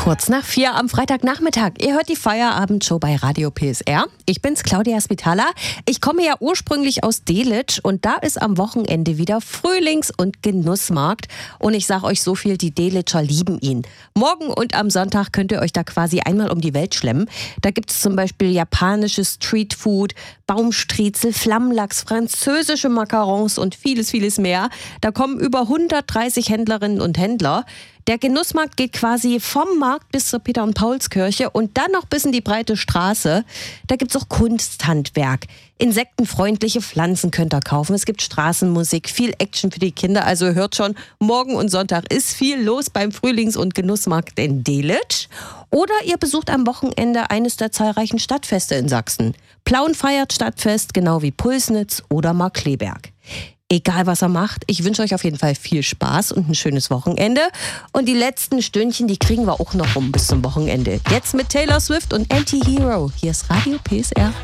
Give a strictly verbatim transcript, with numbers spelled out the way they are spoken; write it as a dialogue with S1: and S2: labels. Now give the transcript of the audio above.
S1: Kurz nach vier am Freitagnachmittag. Ihr hört die Feierabendshow bei Radio P S R. Ich bin's, Claudia Spitala. Ich komme ja ursprünglich aus Delitzsch und da ist am Wochenende wieder Frühlings- und Genussmarkt. Und ich sage euch so viel, die Delitscher lieben ihn. Morgen und am Sonntag könnt ihr euch da quasi einmal um die Welt schlemmen. Da gibt's zum Beispiel japanisches Streetfood, Baumstriezel, Flammlachs, französische Macarons und vieles, vieles mehr. Da kommen über hundertdreißig Händlerinnen und Händler. Der Genussmarkt geht quasi vom Markt bis zur Peter- und Paulskirche und dann noch bis in die breite Straße. Da gibt's auch Kunsthandwerk. Insektenfreundliche Pflanzen könnt ihr kaufen. Es gibt Straßenmusik, viel Action für die Kinder. Also hört schon, morgen und Sonntag ist viel los beim Frühlings- und Genussmarkt in Delitzsch. Oder ihr besucht am Wochenende eines der zahlreichen Stadtfeste in Sachsen. Plauen feiert Stadtfest, genau wie Pulsnitz oder Markkleeberg. Egal, was er macht, ich wünsche euch auf jeden Fall viel Spaß und ein schönes Wochenende. Und die letzten Stündchen, die kriegen wir auch noch rum bis zum Wochenende. Jetzt mit Taylor Swift und Anti-Hero. Hier ist Radio P S R.